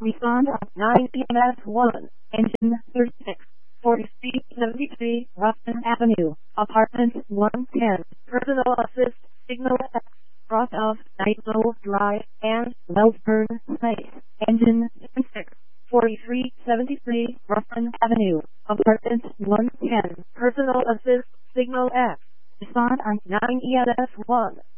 Respond on 9 EMS 1, engine 36, 4373, Ruston Avenue, apartment 110, personal assist, signal X, cross of Nitro Drive, and Wellsburn Place, engine 36, 4373, Ruston Avenue, apartment 110, personal assist, signal X. Respond on 9 EMS 1.